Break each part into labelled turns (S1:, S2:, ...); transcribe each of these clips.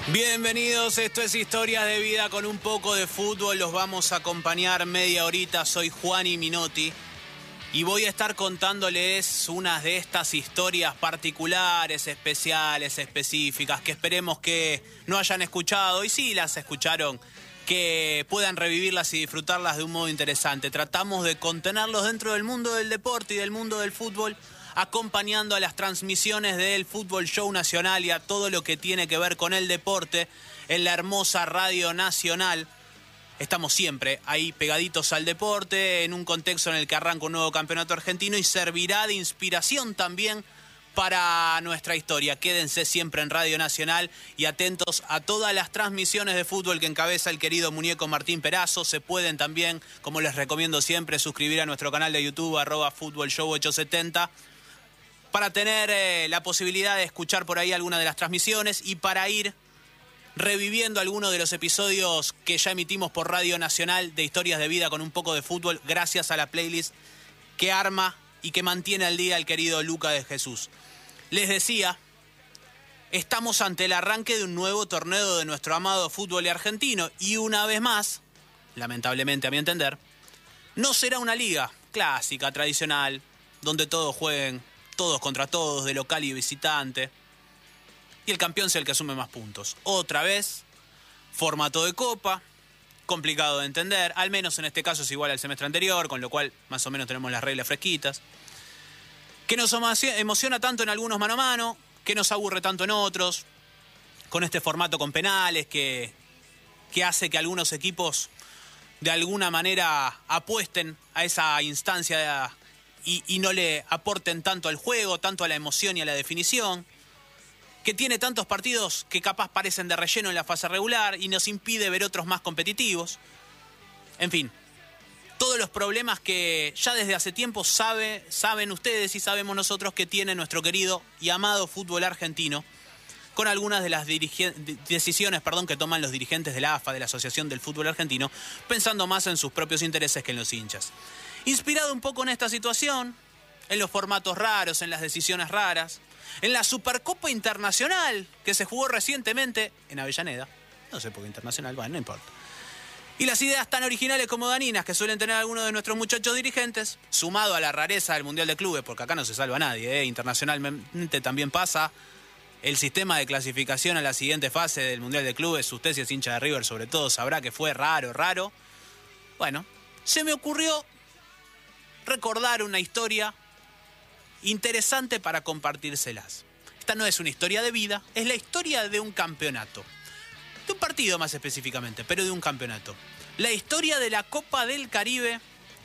S1: Bienvenidos, esto es Historias de Vida con un poco de fútbol. Los vamos a acompañar media horita. Soy Juani Minotti y voy a estar contándoles unas de estas historias particulares, especiales, específicas, que esperemos que no hayan escuchado, y si las escucharon, que puedan revivirlas y disfrutarlas de un modo interesante. Tratamos de contenerlos dentro del mundo del deporte y del mundo del fútbol, acompañando a las transmisiones del Fútbol Show Nacional y a todo lo que tiene que ver con el deporte en la hermosa Radio Nacional. Estamos siempre ahí pegaditos al deporte, en un contexto en el que arranca un nuevo campeonato argentino y servirá de inspiración también para nuestra historia. Quédense siempre en Radio Nacional y atentos a todas las transmisiones de fútbol que encabeza el querido muñeco Martín Perazo. Se pueden también, como les recomiendo siempre, suscribir a nuestro canal de YouTube, @FútbolShow870, para tener la posibilidad de escuchar por ahí alguna de las transmisiones y para ir reviviendo algunos de los episodios que ya emitimos por Radio Nacional de Historias de Vida con un poco de fútbol, gracias a la playlist que arma y que mantiene al día el querido Luca de Jesús. Les decía, estamos ante el arranque de un nuevo torneo de nuestro amado fútbol argentino y una vez más, lamentablemente a mi entender, no será una liga clásica, tradicional, donde todos jueguen todos contra todos, de local y visitante, y el campeón sea el que asume más puntos. Otra vez, formato de copa, complicado de entender, al menos en este caso es igual al semestre anterior, con lo cual más o menos tenemos las reglas fresquitas, que nos emociona tanto en algunos mano a mano, que nos aburre tanto en otros, con este formato con penales que hace que algunos equipos de alguna manera apuesten a esa instancia y no le aporten tanto al juego, tanto a la emoción y a la definición, que tiene tantos partidos que capaz parecen de relleno en la fase regular y nos impide ver otros más competitivos. En fin, todos los problemas que ya desde hace tiempo saben ustedes y sabemos nosotros que tiene nuestro querido y amado fútbol argentino, con algunas de las decisiones que toman los dirigentes de la AFA, de la Asociación del Fútbol Argentino, pensando más en sus propios intereses que en los hinchas. Inspirado un poco en esta situación, en los formatos raros, en las decisiones raras, en la Supercopa Internacional que se jugó recientemente en Avellaneda, no sé por qué internacional, bueno, no importa, y las ideas tan originales como daninas que suelen tener algunos de nuestros muchachos dirigentes, sumado a la rareza del Mundial de Clubes, porque acá no se salva nadie, internacionalmente también pasa el sistema de clasificación a la siguiente fase del Mundial de Clubes. Usted, si es hincha de River sobre todo, sabrá que fue raro. Bueno, se me ocurrió recordar una historia interesante para compartírselas. Esta no es una historia de vida, es la historia de un campeonato. De un partido más específicamente, pero de un campeonato. La historia de la Copa del Caribe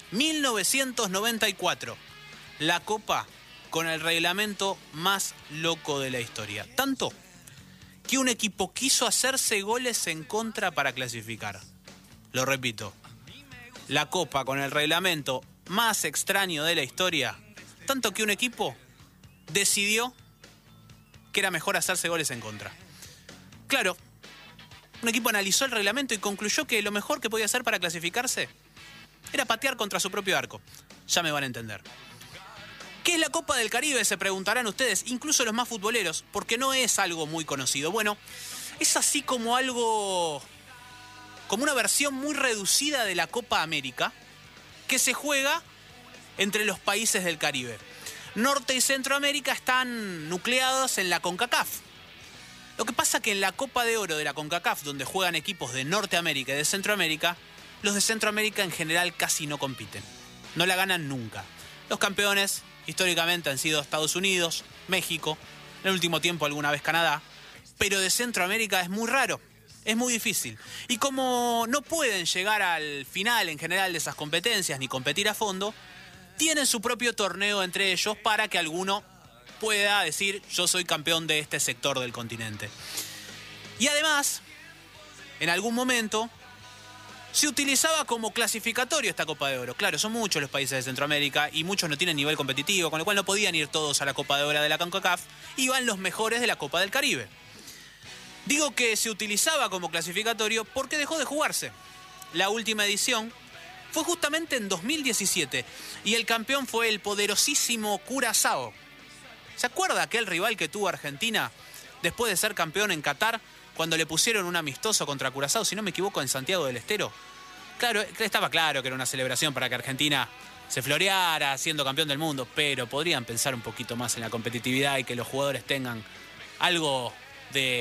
S1: 1994. La Copa con el reglamento más loco de la historia. Tanto que un equipo quiso hacerse goles en contra para clasificar. Lo repito. La Copa con el reglamento más extraño de la historia, tanto que un equipo decidió que era mejor hacerse goles en contra. Claro, un equipo analizó el reglamento y concluyó que lo mejor que podía hacer para clasificarse era patear contra su propio arco. Ya me van a entender. ¿Qué es la Copa del Caribe?, se preguntarán ustedes, incluso los más futboleros, porque no es algo muy conocido. Bueno, es así como como una versión muy reducida de la Copa América, que se juega entre los países del Caribe. Norte y Centroamérica están nucleados en la CONCACAF. Lo que pasa que en la Copa de Oro de la CONCACAF, donde juegan equipos de Norteamérica y de Centroamérica, los de Centroamérica en general casi no compiten. No la ganan nunca. Los campeones históricamente han sido Estados Unidos, México, en el último tiempo alguna vez Canadá, pero de Centroamérica es muy raro. Es muy difícil. Y como no pueden llegar al final en general de esas competencias ni competir a fondo, tienen su propio torneo entre ellos para que alguno pueda decir: yo soy campeón de este sector del continente. Y además, en algún momento, se utilizaba como clasificatorio esta Copa de Oro. Claro, son muchos los países de Centroamérica y muchos no tienen nivel competitivo, con lo cual no podían ir todos a la Copa de Oro de la CONCACAF. Iban los mejores de la Copa del Caribe. Digo que se utilizaba como clasificatorio porque dejó de jugarse. La última edición fue justamente en 2017 y el campeón fue el poderosísimo Curazao. ¿Se acuerda aquel rival que tuvo Argentina después de ser campeón en Qatar, cuando le pusieron un amistoso contra Curazao, si no me equivoco, en Santiago del Estero. Claro, estaba claro que era una celebración para que Argentina se floreara siendo campeón del mundo, pero podrían pensar un poquito más en la competitividad y que los jugadores tengan algo de